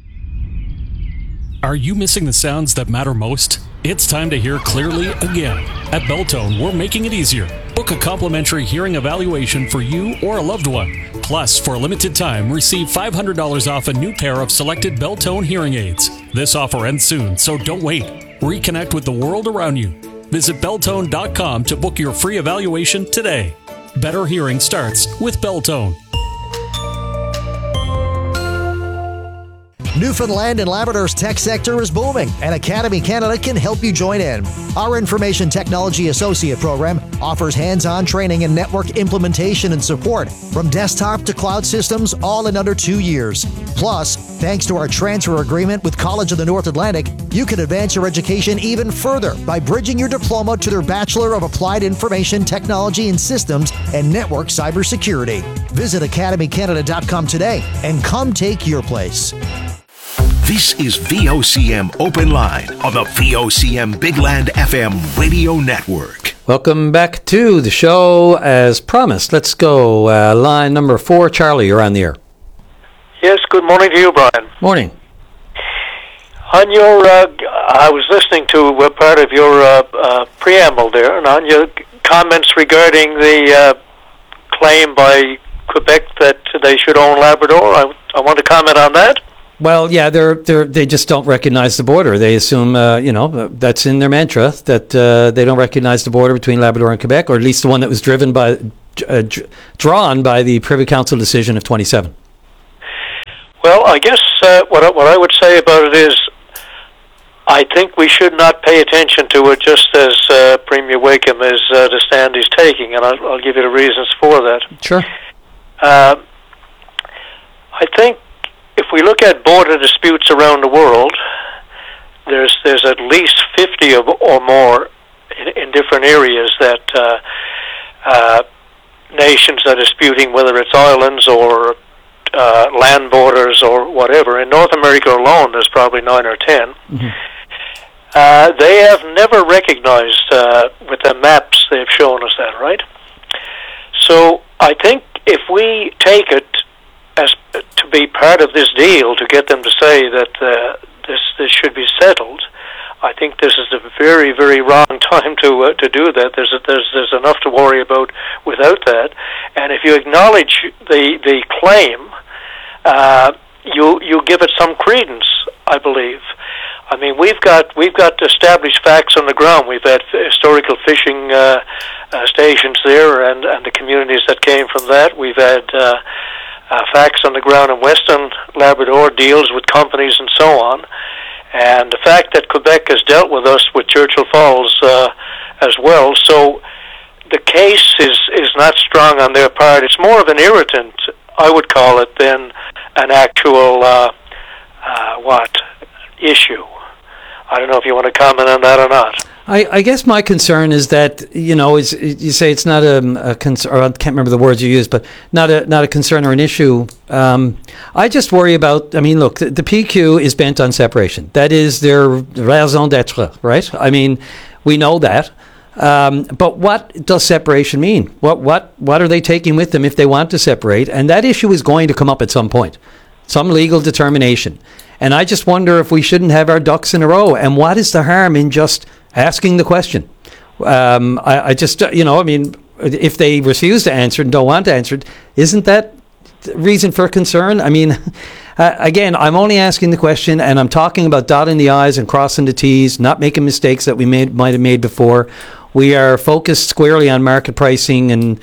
Are you missing the sounds that matter most? It's time to hear clearly again. At Beltone, we're making it easier. Book a complimentary hearing evaluation for you or a loved one. Plus, for a limited time, receive five hundred dollars off a new pair of selected Beltone hearing aids. This offer ends soon, so don't wait. Reconnect with the world around you. Visit Beltone dot com to book your free evaluation today. Better hearing starts with Beltone. Newfoundland and Labrador's tech sector is booming, and Academy Canada can help you join in. Our Information Technology Associate program offers hands-on training in network implementation and support, from desktop to cloud systems, all in under two years. Plus, thanks to our transfer agreement with College of the North Atlantic, you can advance your education even further by bridging your diploma to their Bachelor of Applied Information Technology and Systems and Network Cybersecurity. Visit academy canada dot com today and come take your place. This is V O C M Open Line on the V O C M Big Land F M radio network. Welcome back to the show. As promised, let's go. Uh, line number four, Charlie, you're on the air. Yes, good morning to you, Brian. Morning. On your, uh, I was listening to uh, part of your uh, uh, preamble there, and on your comments regarding the uh, claim by Quebec that they should own Labrador, I, I want to comment on that. Well, yeah, they're they they just don't recognize the border. They assume, uh, you know, that's in their mantra that uh, they don't recognize the border between Labrador and Quebec, or at least the one that was driven by, uh, d- drawn by the Privy Council decision of twenty-seven. Well, I guess uh, what I, what I would say about it is, I think we should not pay attention to it just as uh, Premier Wakeham is uh, the stand he's taking, and I'll, I'll give you the reasons for that. Sure. Uh, I think if we look at border disputes around the world, there's there's at least fifty or, or more in, in different areas that uh, uh, nations are disputing, whether it's islands or uh, land borders or whatever. In North America alone, there's probably nine or ten. Mm-hmm. Uh, they have never recognized, uh, with the maps they've shown us that, right? So I think if we take it as to be part of this deal to get them to say that uh, this this should be settled, I think this is a very, very wrong time to uh, to do that. There's a, there's there's enough to worry about without that. And if you acknowledge the the claim, uh, you you give it some credence, I believe. I mean, we've got we've got established facts on the ground. We've had historical fishing uh, uh, stations there, and, and the communities that came from that. We've had uh, uh, facts on the ground in Western Labrador, deals with companies and so on. And the fact that Quebec has dealt with us with Churchill Falls uh, as well. So the case is, is not strong on their part. It's more of an irritant, I would call it, than an actual, uh, uh, what, issue. I don't know if you want to comment on that or not. I, I guess my concern is that, you know, is you say it's not a, a concern, or I can't remember the words you used, but not a not a concern or an issue. Um, I just worry about, I mean, look, the, the P Q is bent on separation. That is their raison d'être, right? I mean, we know that. Um, but what does separation mean? What what what are they taking with them if they want to separate? And that issue is going to come up at some point, some legal determination. And I just wonder if we shouldn't have our ducks in a row. And what is the harm in just asking the question? Um, I, I just, you know, I mean, if they refuse to answer and don't want to answer it, isn't that reason for concern? I mean, uh, again, I'm only asking the question, and I'm talking about dotting the I's and crossing the T's, not making mistakes that we made, might have made before. We are focused squarely on market pricing and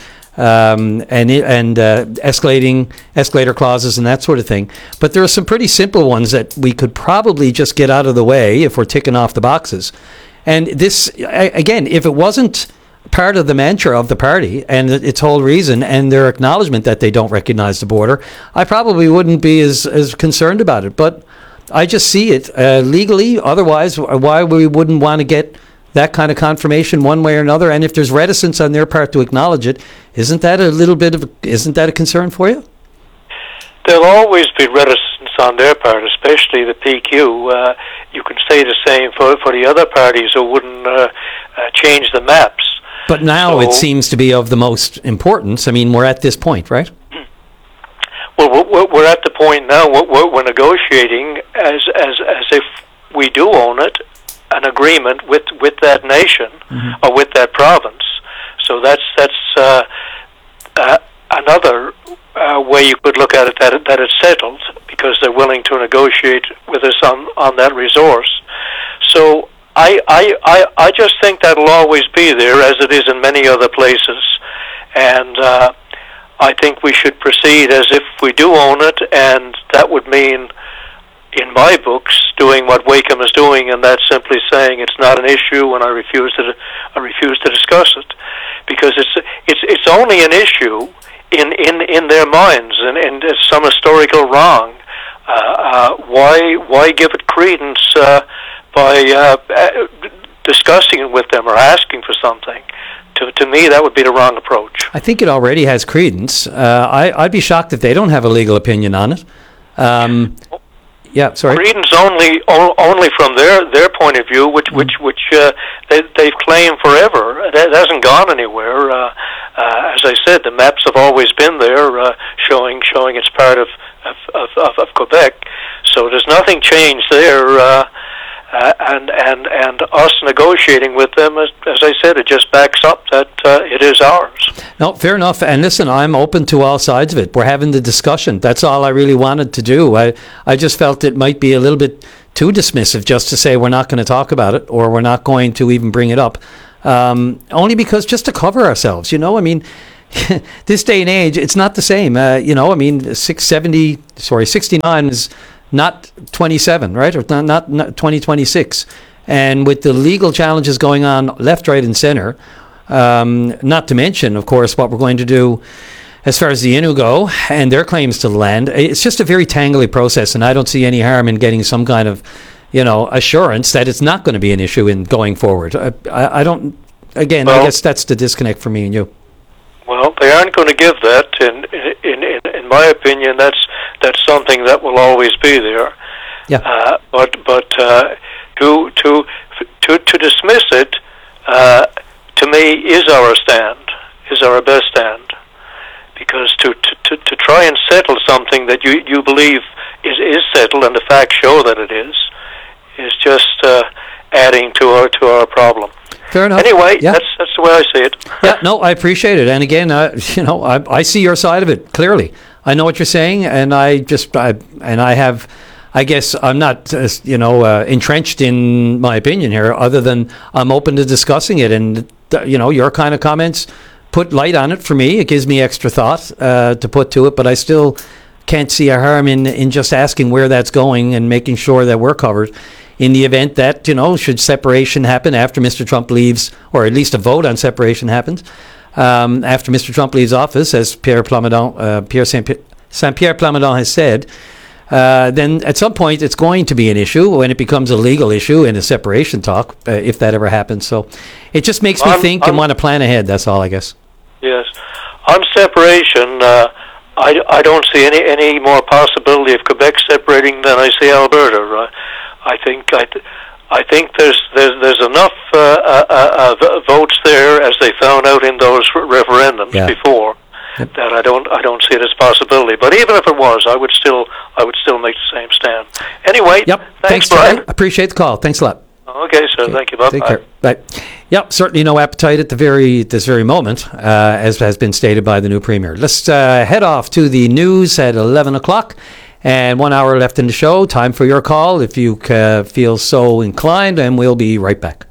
Um, and and uh, escalating escalator clauses and that sort of thing. But there are some pretty simple ones that we could probably just get out of the way if we're ticking off the boxes. And this, again, if it wasn't part of the mantra of the party and its whole reason and their acknowledgement that they don't recognize the border, I probably wouldn't be as, as concerned about it. But I just see it uh, legally. Otherwise, why we wouldn't want to get that kind of confirmation one way or another, and if there's reticence on their part to acknowledge it, isn't that a little bit of, isn't that a concern for you? There'll always be reticence on their part, especially the P Q. Uh, you can say the same for, for the other parties who wouldn't uh, uh, change the maps. But now so, it seems to be of the most importance. I mean, we're at this point, right? Well, we're, we're at the point now we're, we're negotiating as, as, as if we do own it, an agreement with, with that nation mm-hmm. or with that province. So that's that's uh, uh, another uh, way you could look at it, that it, that it's settled because they're willing to negotiate with us on, on that resource. So I, I I I just think that'll always be there, as it is in many other places, and uh, I think we should proceed as if we do own it, and that would mean, in my books, doing what Wakeham is doing, and that's simply saying it's not an issue, and I refuse to I refuse to discuss it, because it's it's it's only an issue in in, in their minds, and, and it's some historical wrong. Uh, uh, why why give it credence uh, by uh, discussing it with them or asking for something? To, to me, that would be the wrong approach. I think it already has credence. Uh, I, I'd be shocked if they don't have a legal opinion on it. Um, Yeah, sorry. Credence only o- only from their, their point of view, which which which uh, they, they've claimed forever. That hasn't gone anywhere. Uh, uh, as I said, the maps have always been there, uh, showing showing it's part of of, of, of of Quebec. So there's nothing changed there. Uh, uh, and and and us negotiating with them, as, as I said, it just backs up that uh, it is ours. No, fair enough. And listen, I'm open to all sides of it. We're having the discussion. That's all I really wanted to do. I, I just felt it might be a little bit too dismissive just to say we're not going to talk about it or we're not going to even bring it up. Um, only because just to cover ourselves, you know, I mean, this day and age, it's not the same. Uh, you know, I mean, six seventy, sorry, sixty-nine is not twenty-seven, right? Or not, not, not twenty twenty-six. And with the legal challenges going on left, right, and center, um, not to mention, of course, what we're going to do as far as the Innu go and their claims to the land, it's just a very tangly process, and I don't see any harm in getting some kind of, you know, assurance that it's not going to be an issue in going forward. I, I, I don't, again, well, I guess that's the disconnect for me and you. Well, they aren't going to give that. In in in, in my opinion, that's that's something that will always be there. Yeah. Uh, but but uh, to to to to dismiss it, uh, to me, is our stand, is our best stand, because to to, to, to try and settle something that you, you believe is is settled and the facts show that it is, is just uh, adding to our to our problem. Fair enough. Anyway, yeah. that's that's the way I see it. Yeah, no, I appreciate it. And again, uh, you know, I, I see your side of it clearly. I know what you're saying, and I just, I, and I have, I guess I'm not, uh, you know, uh, entrenched in my opinion here, other than I'm open to discussing it. And, uh, you know, your kind of comments put light on it for me. It gives me extra thought uh, to put to it, but I still can't see a harm in, in just asking where that's going and making sure that we're covered. In the event that, you know, should separation happen after Mister Trump leaves, or at least a vote on separation happens, um, after Mister Trump leaves office, as Pierre Plamondon, uh, Pierre Saint-Pierre Plamondon has said, uh, then at some point it's going to be an issue when it becomes a legal issue in a separation talk, uh, if that ever happens. So it just makes me I'm, think I'm, and want to plan ahead, that's all, I guess. Yes. On separation, uh, I, I don't see any, any more possibility of Quebec separating than I see Alberta, right? I think I, th- I think there's there's there's enough uh, uh, uh, votes there, as they found out in those referendums yeah. before, yep. that I don't I don't see it as a possibility. But even if it was, I would still I would still make the same stand. Anyway, yep. thanks, thanks Brian. Brian. Appreciate the call. Thanks a lot. Okay, sir. Okay. Thank you. Bye. Take care. Bye. Yep. Certainly no appetite at the very this very moment, uh, as has been stated by the new premier. Let's uh, head off to the news at eleven o'clock. And one hour left in the show. Time for your call if you uh, feel so inclined, and we'll be right back.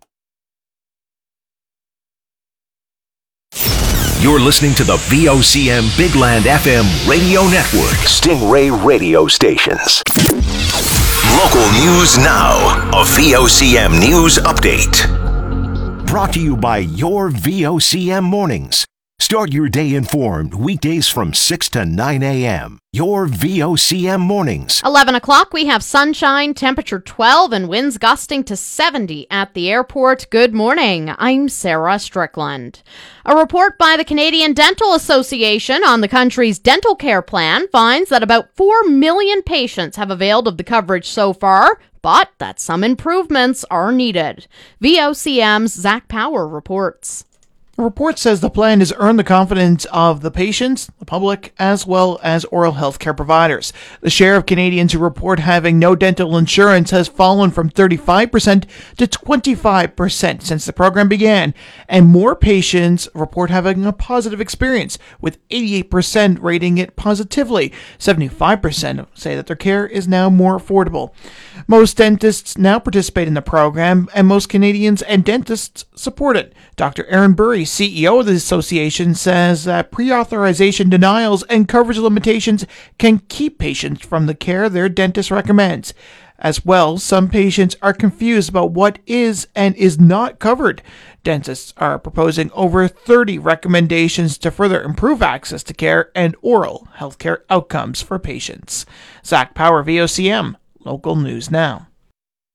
You're listening to the V O C M Big Land F M radio network. Stingray radio stations. Local news now. A V O C M news update. Brought to you by your V O C M mornings. Start your day informed weekdays from six to nine a.m. Your V O C M mornings. eleven o'clock, we have sunshine, temperature twelve, and winds gusting to seventy at the airport. Good morning. I'm Sarah Strickland. A report by the Canadian Dental Association on the country's dental care plan finds that about four million patients have availed of the coverage so far, but that some improvements are needed. V O C M's Zach Power reports. The report says the plan has earned the confidence of the patients, the public, as well as oral health care providers. The share of Canadians who report having no dental insurance has fallen from thirty-five percent to twenty-five percent since the program began, and more patients report having a positive experience, with eighty-eight percent rating it positively. seventy-five percent say that their care is now more affordable. Most dentists now participate in the program, and most Canadians and dentists support it. Doctor Aaron Burry, C E O of the association, says that pre-authorization denials and coverage limitations can keep patients from the care their dentist recommends. As well, some patients are confused about what is and is not covered. Dentists are proposing over thirty recommendations to further improve access to care and oral healthcare outcomes for patients. Zach Power, V O C M, Local News Now.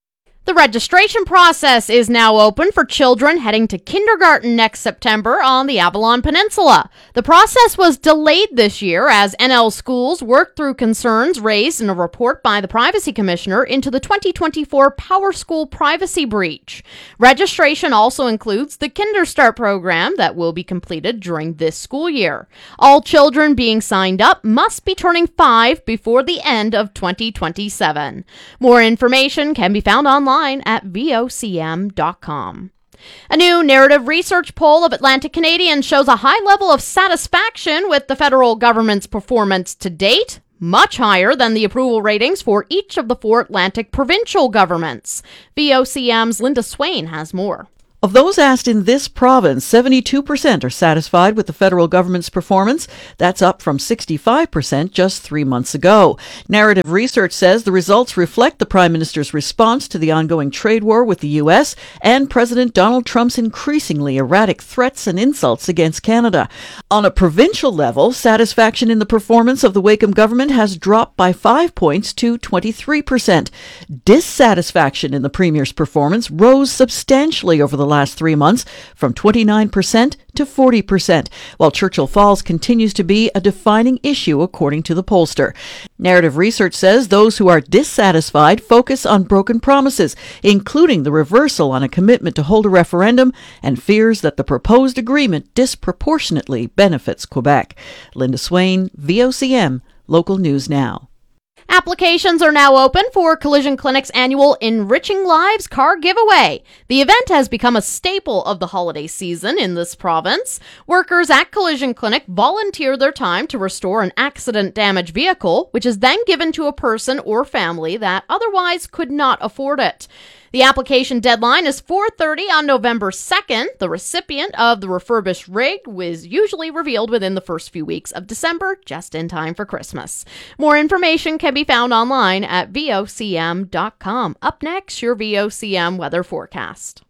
The registration process is now open for children heading to kindergarten next September on the Avalon Peninsula. The process was delayed this year as N L schools worked through concerns raised in a report by the Privacy Commissioner into the twenty twenty-four Power School privacy breach. Registration also includes the KinderStart program that will be completed during this school year. All children being signed up must be turning five before the end of twenty twenty-seven. More information can be found online at V O C M dot com. A new narrative research poll of Atlantic Canadians shows a high level of satisfaction with the federal government's performance to date, much higher than the approval ratings for each of the four Atlantic provincial governments. V O C M's Linda Swain has more. Of those asked in this province, seventy-two percent are satisfied with the federal government's performance. That's up from sixty-five percent just three months ago. Narrative research says the results reflect the Prime Minister's response to the ongoing trade war with the U S and President Donald Trump's increasingly erratic threats and insults against Canada. On a provincial level, satisfaction in the performance of the Wakeham government has dropped by five points to twenty-three percent. Dissatisfaction in the Premier's performance rose substantially over the last three months from twenty-nine percent to forty percent, while Churchill Falls continues to be a defining issue according to the pollster. Narrative research says those who are dissatisfied focus on broken promises, including the reversal on a commitment to hold a referendum and fears that the proposed agreement disproportionately benefits Quebec. Linda Swain, V O C M, Local News Now. Applications are now open for Collision Clinic's annual Enriching Lives car giveaway. The event has become a staple of the holiday season in this province. Workers at Collision Clinic volunteer their time to restore an accident-damaged vehicle, which is then given to a person or family that otherwise could not afford it. The application deadline is four thirty on November second. The recipient of the refurbished rig was usually revealed within the first few weeks of December, just in time for Christmas. More information can be found online at V O C M dot com. Up next, your V O C M weather forecast.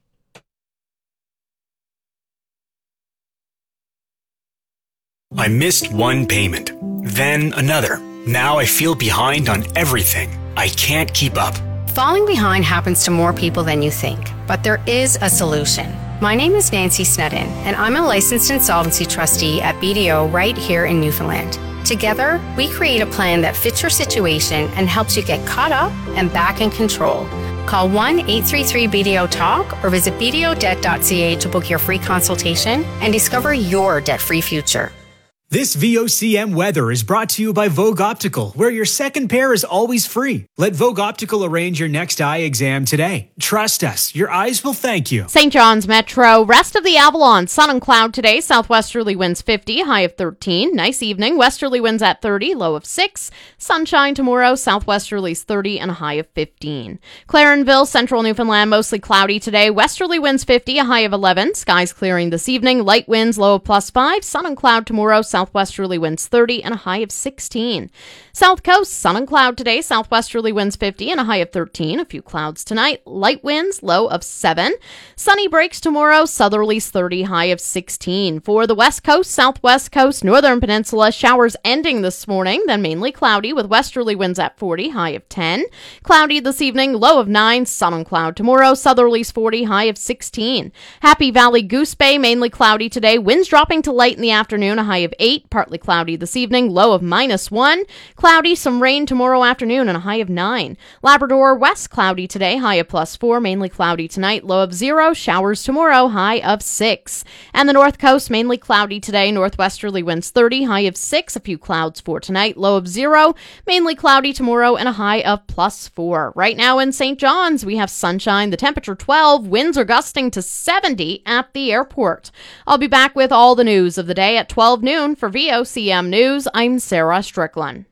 I missed one payment, then another. Now I feel behind on everything. I can't keep up. Falling behind happens to more people than you think, but there is a solution. My name is Nancy Snedden, and I'm a licensed insolvency trustee at B D O right here in Newfoundland. Together, we create a plan that fits your situation and helps you get caught up and back in control. Call one eight three three B D O talk or visit b d o debt dot c a to book your free consultation and discover your debt-free future. This V O C M weather is brought to you by Vogue Optical, where your second pair is always free. Let Vogue Optical arrange your next eye exam today. Trust us, your eyes will thank you. Saint John's Metro, rest of the Avalon, sun and cloud today, southwesterly winds fifty, high of thirteen. Nice evening, westerly winds at thirty, low of six. Sunshine tomorrow, southwesterlies thirty and a high of fifteen. Clarenville, central Newfoundland, mostly cloudy today, westerly winds fifty, a high of eleven. Skies clearing this evening, light winds, low of plus five. Sun and cloud tomorrow, south Southwesterly winds thirty and a high of sixteen. South Coast, sun and cloud today, southwesterly winds fifty and a high of thirteen. A few clouds tonight, light winds, low of seven. Sunny breaks tomorrow, southerlies thirty, high of sixteen. For the West Coast, Southwest Coast, Northern Peninsula, showers ending this morning, then mainly cloudy with westerly winds at forty, high of ten. Cloudy this evening, low of nine, sun and cloud tomorrow, southerlies forty, high of sixteen. Happy Valley, Goose Bay, mainly cloudy today, winds dropping to light in the afternoon, a high of eight. Partly cloudy this evening, low of minus one. Cloudy, some rain tomorrow afternoon and a high of nine. Labrador, west cloudy today, high of plus four. Mainly cloudy tonight, low of zero. Showers tomorrow, high of six. And the North Coast, mainly cloudy today, northwesterly winds thirty, high of six. A few clouds for tonight, low of zero. Mainly cloudy tomorrow and a high of plus four. Right now in Saint John's, we have sunshine, the temperature twelve. Winds are gusting to seventy at the airport. I'll be back with all the news of the day at twelve noon. For V O C M News, I'm Sarah Strickland.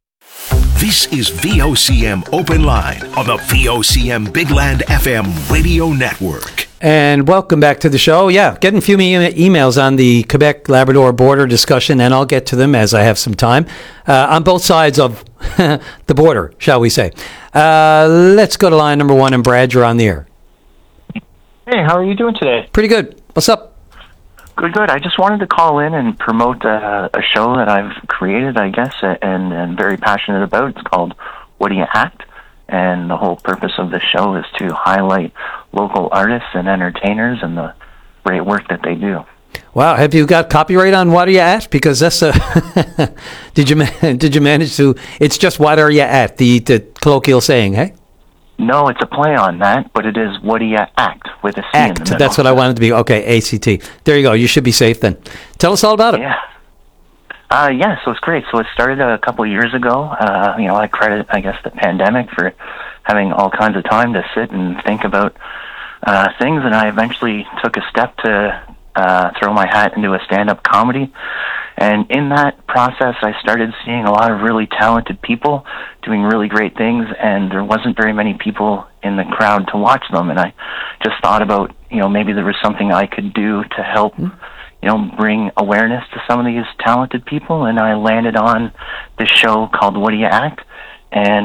This is V O C M Open Line on the V O C M Big Land F M radio network. And welcome back to the show. Yeah, getting a few e- emails on the Quebec-Labrador border discussion, and I'll get to them as I have some time, uh, on both sides of the border, shall we say. Uh, let's go to line number one, and Brad, you're on the air. Hey, how are you doing today? Pretty good. What's up? Good, good. I just wanted to call in and promote uh, a show that I've created, I guess, and, and very passionate about. It's called What Do You Act? And the whole purpose of the show is to highlight local artists and entertainers and the great work that they do. Wow, have you got copyright on What Are You At? Because that's a did you man- did you manage to? It's just What Are You At? The the colloquial saying, hey? No, it's a play on that, but it is What Do You Act with a C Act. in the middle. That's what I wanted to be. Okay, A C T. There you go. You should be safe then. Tell us all about it. Yeah. Uh, yeah, so it's great. So it started a couple of years ago. Uh, you know, I credit, I guess, the pandemic for having all kinds of time to sit and think about uh, things, and I eventually took a step to uh, throw my hat into a stand-up comedy. And in that process, I started seeing a lot of really talented people doing really great things, and there wasn't very many people in the crowd to watch them. And I just thought about, you know, maybe there was something I could do to help, mm-hmm. you know, bring awareness to some of these talented people. And I landed on this show called What Do You Act? And